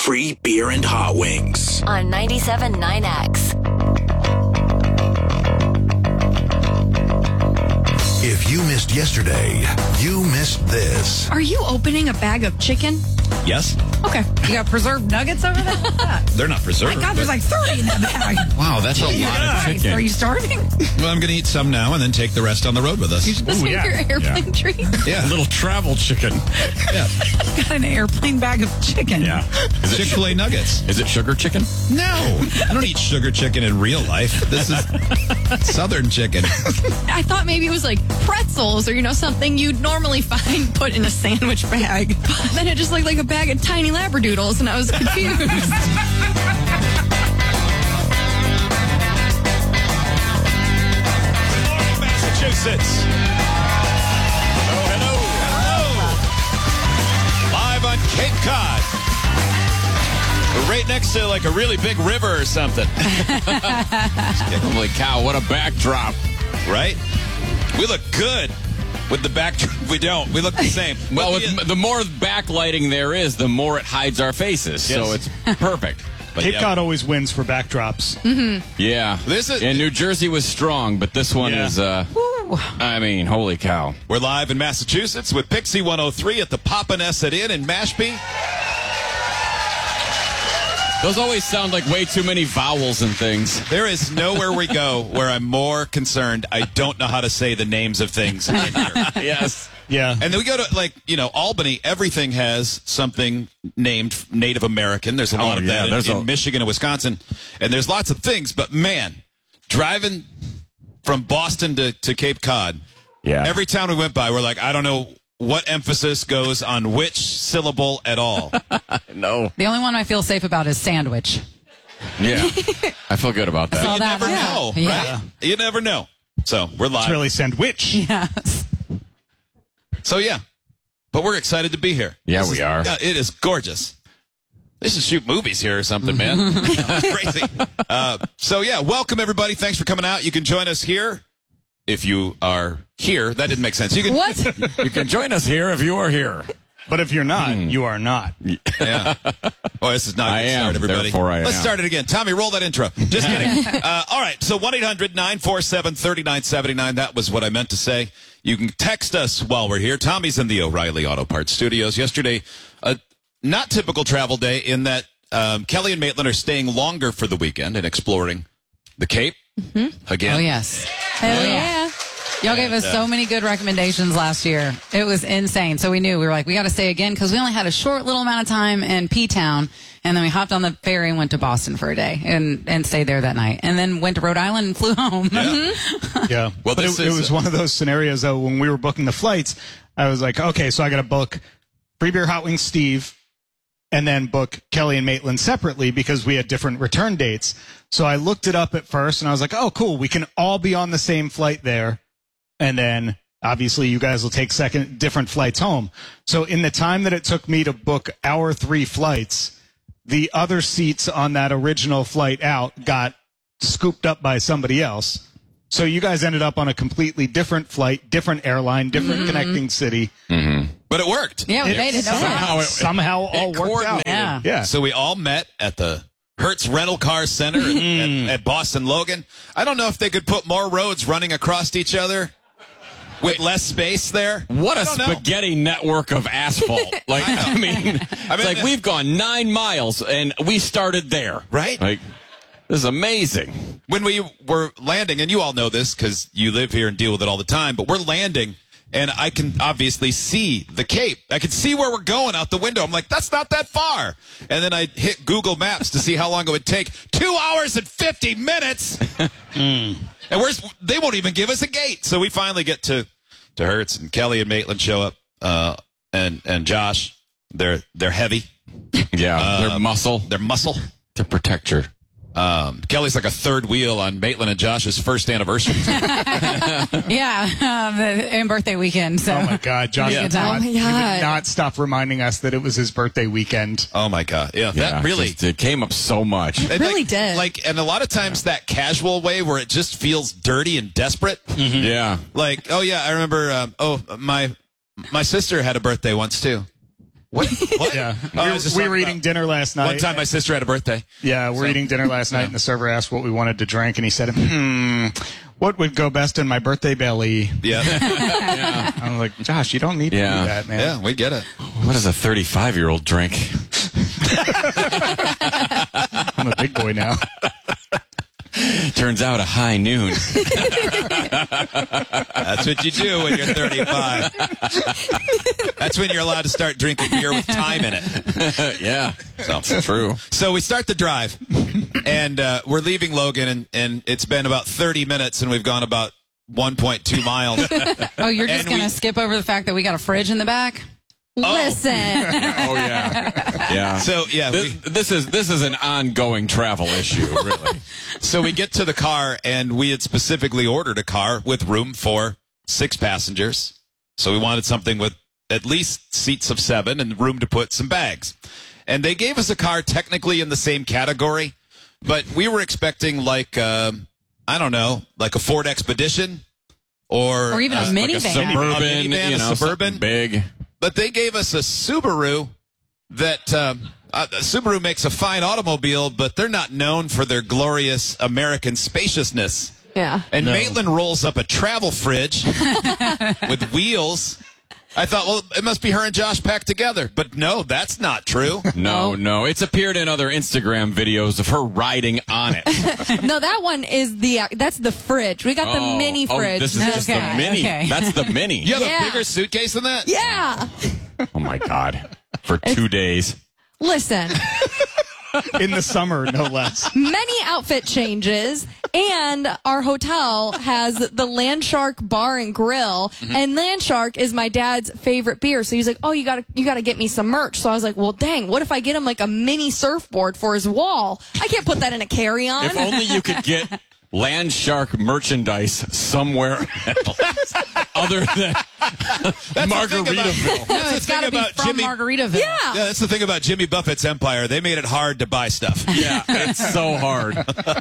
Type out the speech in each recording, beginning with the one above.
free beer and hot wings. On 97.9X. If you missed yesterday, you missed this. Are you opening a bag of chicken? Yes. Okay. You got preserved nuggets over there? What's that? They're not preserved. My God, there's like 30 in that bag. Wow, that's a lot of chicken. Are you starving? Well, I'm going to eat some now and then take the rest on the road with us. This is your airplane treat? Yeah. A little travel chicken. Yeah. Got an airplane bag of chicken. Yeah. Is it Chick-fil-A nuggets? Is it sugar chicken? No. I don't eat sugar chicken in real life. This is Southern chicken. I thought maybe it was like pretzels or, something you'd normally find put in a sandwich bag. But then it just looked like a bag of tiny labradoodles, and I was confused. Massachusetts. Hello. Live on Cape Cod. We're right next to like a really big river or something. Holy cow, what a backdrop. Right? We look good with the backdrop. We don't. We look the same. Well, the more backlighting there is, the more it hides our faces. Yes. So it's perfect. But Cape Cod always wins for backdrops. Yeah. And New Jersey was strong, but this one is, holy cow. We're live in Massachusetts with Pixie 103 at the Papaneset Inn in Mashpee. Those always sound like way too many vowels and things. There is nowhere we go where I'm more concerned I don't know how to say the names of things in here. Yes. Yeah. And then we go to, Albany. Everything has something named Native American. There's a lot of that in Michigan and Wisconsin. And there's lots of things. But, man, driving from Boston to Cape Cod, every town we went by, we're like, I don't know what emphasis goes on which syllable at all. No. The only one I feel safe about is sandwich. Yeah. I feel good about that. You never know, right? Yeah. You never know. So, we're live. It's really sandwich. Yes. So, yeah. But we're excited to be here. Yeah, we are. It is gorgeous. They should shoot movies here or something, man. Crazy. Welcome, everybody. Thanks for coming out. You can join us here if you are here. That didn't make sense. You can, What? You can join us here if you are here. But if you're not, you are not. Yeah. Oh, this is not a I good am, start, everybody. therefore I Let's am. start it again. Tommy, roll that intro. Just kidding. All right. So 1-800-947-3979. That was what I meant to say. You can text us while we're here. Tommy's in the O'Reilly Auto Parts Studios. Yesterday, a not typical travel day in that Kelly and Maitland are staying longer for the weekend and exploring the Cape again. Oh, yes. Hell yeah. Y'all gave us so many good recommendations last year. It was insane. So we were like, we got to stay again because we only had a short little amount of time in P-Town. And then we hopped on the ferry and went to Boston for a day and stayed there that night. And then went to Rhode Island and flew home. Yeah. Yeah. Well, but it was one of those scenarios, though, when we were booking the flights, I was like, okay, so I got to book Free Beer Hot Wings Steve and then book Kelly and Maitland separately because we had different return dates. So I looked it up at first and I was like, oh, cool. We can all be on the same flight there. And then obviously you guys will take different flights home. So in the time that it took me to book our 3 flights, the other seats on that original flight out got scooped up by somebody else. So you guys ended up on a completely different flight, different airline, different connecting city. But it worked. Yeah, we made it. Somehow all worked out. Yeah. So we all met at the Hertz Rental Car Center at Boston Logan. I don't know if they could put more roads running across each other with less space there. What a spaghetti network of asphalt. It's like we've gone 9 miles and we started there. Right? Like, this is amazing. When we were landing, and you all know this because you live here and deal with it all the time, but we're landing and I can obviously see the Cape. I can see where we're going out the window. I'm like, that's not that far. And then I hit Google Maps to see how long it would take. 2 hours and 50 minutes. And they won't even give us a gate. So we finally get to Hertz, and Kelly and Maitland show up, and Josh. They're heavy. Yeah, they're muscle. They're muscle. To protect her. Kelly's like a third wheel on Maitland and Josh's first anniversary. And birthday weekend. So. Oh, my God. Josh Yeah. would not stop reminding us that it was his birthday weekend. Oh, my God. Yeah, that really. It came up so much. It really did. And a lot of times that casual way where it just feels dirty and desperate. Yeah. Like, oh, yeah, I remember, my sister had a birthday once, too. What? Yeah. Oh, I was just we were talking eating about dinner last night. One time my sister had a birthday. Yeah, we're eating dinner last night, and the server asked what we wanted to drink, and he said, what would go best in my birthday belly? Yeah. Yeah. I was like, Josh, you don't need to do that, man. Yeah, we get it. What does a 35-year-old drink? I'm a big boy now. Turns out a high noon. That's what you do when you're 35. That's when you're allowed to start drinking beer with time in it. Yeah, that's true. So we start the drive, and we're leaving Logan, and it's been about 30 minutes, and we've gone about 1.2 miles. Oh, you're just And going to we- skip over the fact that we got a fridge in the back? Listen. Oh yeah, yeah. So, yeah, this is an ongoing travel issue, really. So we get to the car, and we had specifically ordered a car with room for 6 passengers. So we wanted something with at least seats of 7 and room to put some bags. And they gave us a car technically in the same category, but we were expecting like, I don't know, like a Ford Expedition or Or even a Like a minivan. suburban, A minivan, you know, a Suburban. something big. But they gave us a Subaru that Subaru makes a fine automobile, but they're not known for their glorious American spaciousness. Yeah. And Maitland rolls up a travel fridge with wheels. I thought, well, it must be her and Josh packed together. But no, that's not true. No. It's appeared in other Instagram videos of her riding on it. No, that one is that's the fridge. We got the mini fridge. This is just the Okay, mini. okay. That's the mini. You have Yeah. a bigger suitcase than that? Yeah. Oh my God. For 2 days. Listen, In the summer, no less. many outfit changes, and our hotel has the Landshark Bar and Grill, and Landshark is my dad's favorite beer. So he's like, "Oh, you gotta get me some merch." So I was like, "Well, dang, what if I get him like a mini surfboard for his wall? I can't put that in a carry-on." If only you could get Landshark merchandise somewhere else other than Margaritaville. No, it's got to be from Margaritaville. Yeah. Yeah, that's the thing about Jimmy Buffett's empire. They made it hard to buy stuff. Yeah, it's so hard.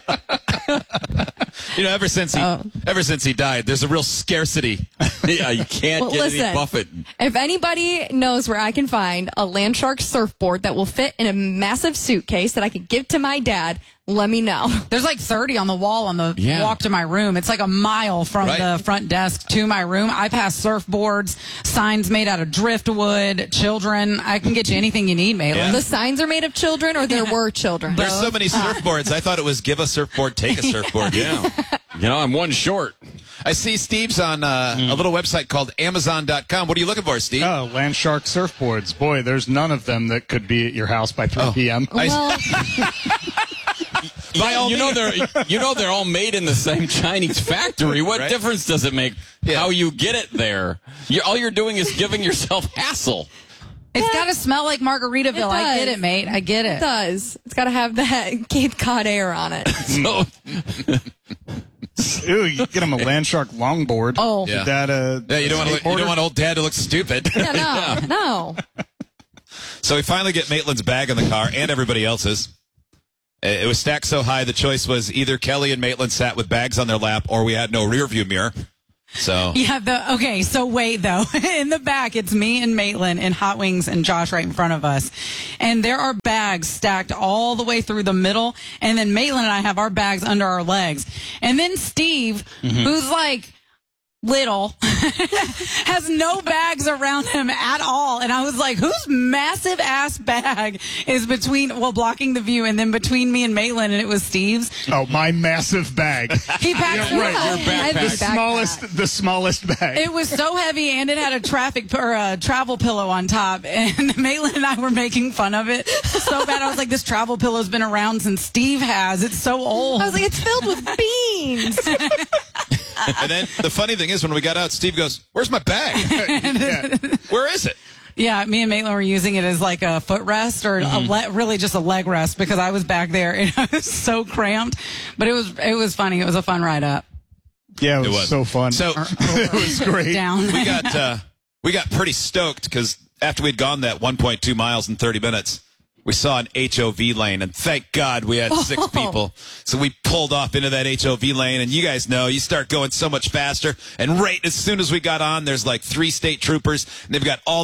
You know, ever since he died, there's a real scarcity. Yeah, you can't Well, get listen. any Buffett. If anybody knows where I can find a Landshark surfboard that will fit in a massive suitcase that I could give to my dad, let me know. There's like 30 on the wall on the Yeah. walk to my room. It's like a mile from Right. the front desk to my room. I pass surfboards, signs made out of driftwood, children. I can get you anything you need, Maitland. Yeah. The signs are made of children, or there were children. There's so many surfboards. I thought it was give a surfboard, take a surfboard. Yeah. You know, I'm one short. I see Steve's on a little website called Amazon.com. What are you looking for, Steve? Oh, Landshark surfboards. Boy, there's none of them that could be at your house by 3 p.m. Well, By all You know they're all made in the same Chinese factory. What Right. difference does it make how you get it there? All you're doing is giving yourself hassle. It's got to smell like Margaritaville. I get does. it, mate. I get it it. does. It's got to have that Cape Cod air on it. So Ooh, you get him a Landshark longboard. Oh. Yeah. That, Yeah, you don't want old dad to look stupid. Yeah, no. So we finally get Maitland's bag in the car and everybody else's. It was stacked so high, the choice was either Kelly and Maitland sat with bags on their lap or we had no rear view mirror. So Yeah, okay, so wait, though. In the back, it's me and Maitland and Hot Wings and Josh right in front of us. And there are bags stacked all the way through the middle. And then Maitland and I have our bags under our legs. And then Steve, who's like little, has no bags around him at all. And I was like, whose massive ass bag is blocking the view and then between me and Maitland? And it was Steve's. oh, my massive bag. He packed You're right, it. your I have the this backpack. smallest bag. It was so heavy, and it had a travel pillow on top. And Maitland and I were making fun of it so bad. I was like, "This travel pillow's been around since Steve has. It's so old." I was like, it's filled with beans. and then the funny thing is when we got out, Steve goes, "Where's my bag? Where is it?" Yeah, me and Maitland were using it as like a footrest or really just a leg rest because I was back there and I was so cramped. But it was funny. It was a fun ride up. Yeah, it was. was so fun. So it was great. Down. we got pretty stoked because after we'd gone that 1.2 miles in 30 minutes, we saw an HOV lane, and thank God we had 6 people. So we pulled off into that HOV lane, and you guys know, you start going so much faster, and right as soon as we got on, there's like 3 state troopers, and they've got all these butt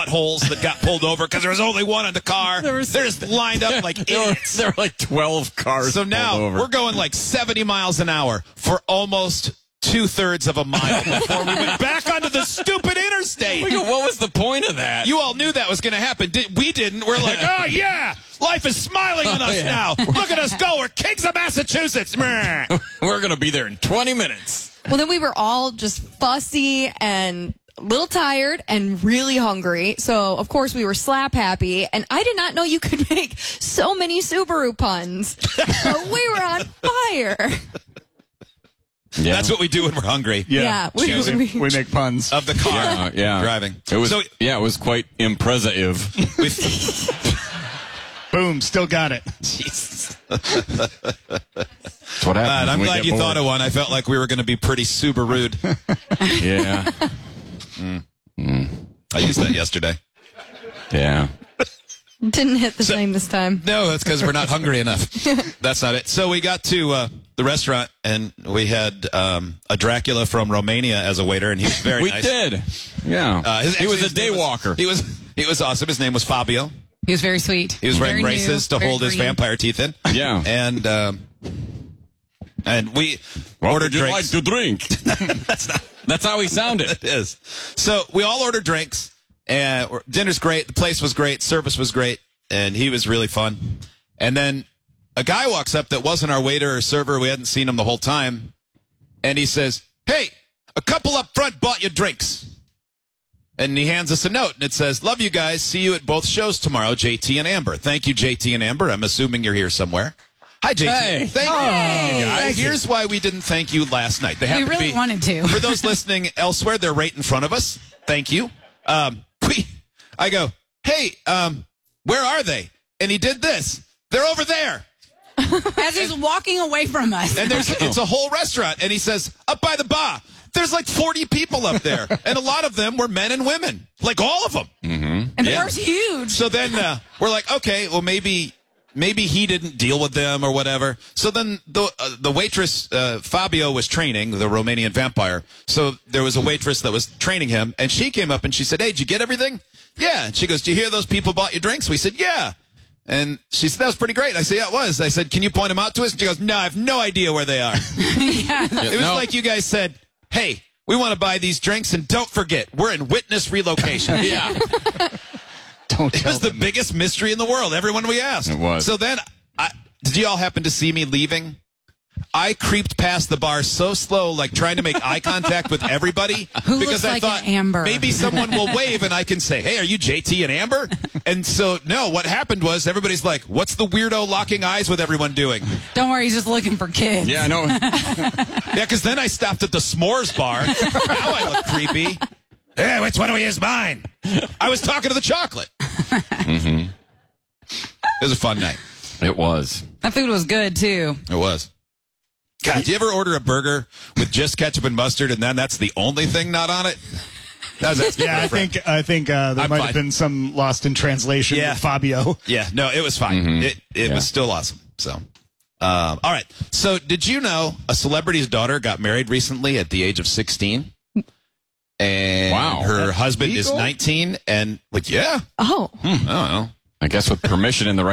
buttholes that got pulled over because there was only one in the car. They're just lined up like idiots. There were like 12 cars. So now pulled over. we're going like 70 miles an hour for almost 2/3 of a mile before we went back onto the stupid interstate. What was the point of that? You all knew that was going to happen. We didn't. We're like, oh, yeah, life is smiling on us now. Look at us go. We're kings of Massachusetts. We're going to be there in 20 minutes. Well, then we were all just fussy and a little tired and really hungry. So, of course, we were slap happy. And I did not know you could make so many Subaru puns. So we were on fire. Yeah. That's what we do when we're hungry. Yeah. We make puns. Of the car driving. It was quite impressive. Boom, still got it. Jesus. That's what happens. I'm when we glad get you bored. thought of one. I felt like we were going to be pretty super rude. Yeah. I used that yesterday. Yeah. Didn't hit the same this time. No, that's because we're not hungry enough. That's not it. So we got to the restaurant, and we had a Dracula from Romania as a waiter, and he was very nice. We did. Yeah. He was a day walker. He was awesome. His name was Fabio. He was very sweet. He was wearing Very braces new, to very hold his green. vampire teeth in. Yeah. And we What ordered would you drinks. like to drink? That's how he sounded. It is. So we all ordered drinks, and dinner's great. The place was great. Service was great, and he was really fun. And then a guy walks up that wasn't our waiter or server. We hadn't seen him the whole time. And he says, hey, a couple up front bought you drinks. And he hands us a note, and it says, love you guys. See you at both shows tomorrow, JT and Amber. Thank you, JT and Amber. I'm assuming you're here somewhere. Hi, JT. Hey. Thank you. Hey. Here's why we didn't thank you last night. They We happen to really be, wanted to. For those listening elsewhere, they're right in front of us. Thank you. I go, hey, where are they? And he did this. They're over there. As he's walking away from us. And it's a whole restaurant. And he says, up by the bar. There's like 40 people up there. And a lot of them were men and women. Like all of them. Mm-hmm. And the bar's huge. So then we're like, okay, well, maybe he didn't deal with them or whatever. So then the waitress, Fabio, was training, the Romanian vampire. So there was a waitress that was training him. And she came up and she said, hey, did you get everything? Yeah. And she goes, do you hear those people bought you drinks? We said, yeah. And she said, that was pretty great. I said, yeah, it was. I said, can you point them out to us? And she goes, no, I have no idea where they are. It was like you guys said, hey, we want to buy these drinks, and don't forget, we're in witness relocation. Yeah. It was the biggest mystery in the world. Everyone we asked. It was. So then, did you all happen to see me leaving? I creeped past the bar so slow, like trying to make eye contact with everybody. Who because looks I like thought an Amber? maybe someone will wave and I can say, hey, are you JT and Amber? And so, no, what happened was everybody's like, what's the weirdo locking eyes with everyone doing? Don't worry, he's just looking for kids. Yeah, I know. Yeah, because then I stopped at the s'mores bar. Now I look creepy. Hey, which one of you is mine? I was talking to the chocolate. Mm-hmm. It was a fun night. It was. That food was good, too. It was. God, do you ever order a burger with just ketchup and mustard, and then that's the only thing not on it? Yeah, I think there I'm might fine. have been some lost in translation with Fabio. Yeah, no, it was fine. Mm-hmm. It was still awesome. So, all right. So, did you know a celebrity's daughter got married recently at the age of 16? And Wow. her That's husband is legal? 19, and like, yeah, Oh. I don't know. I guess with permission in the right